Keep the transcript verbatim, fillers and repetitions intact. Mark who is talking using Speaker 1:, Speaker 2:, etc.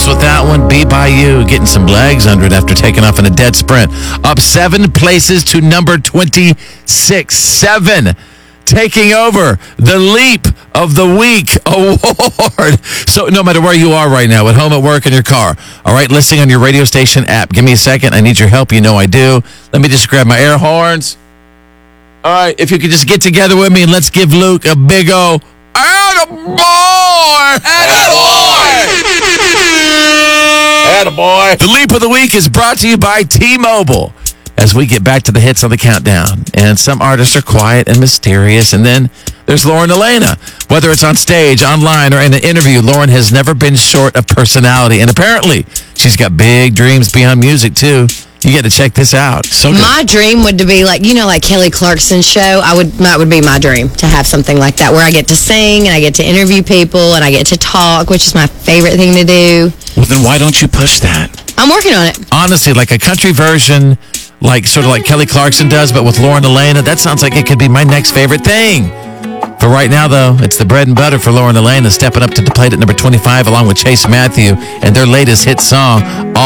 Speaker 1: with that one. Be By You, getting some legs under it after taking off in a dead sprint. Up seven places to number twenty-six. Seven. Taking over the Leap of the Week award. So no matter where you are right now, at home, at work, in your car, all right, listening on your radio station app. Give me a second. I need your help. You know I do. Let me just grab my air horns. All right, if you could just get together with me and let's give Luke a big O. Attaboy! Attaboy! Attaboy! The Leap of the Week is brought to you by T-Mobile. As we get back to the hits on the countdown. And some artists are quiet and mysterious. And then there's Lauren Elena. Whether it's on stage, online, or in an interview, Lauren has never been short of personality. And apparently, she's got big dreams beyond music, too. You got to check this out. So good.
Speaker 2: My dream would to be like, you know, like Kelly Clarkson's show. I would that would be my dream, to have something like that where I get to sing and I get to interview people and I get to talk, which is my favorite thing to do.
Speaker 1: Well, then why don't you push that?
Speaker 2: I'm working on it.
Speaker 1: Honestly, like a country version, like sort of like Kelly Clarkson does, but with Lauren Elena, that sounds like it could be my next favorite thing. For right now, though, it's the bread and butter for Lauren Elena, stepping up to the plate at number twenty-five along with Chase Matthew and their latest hit song, All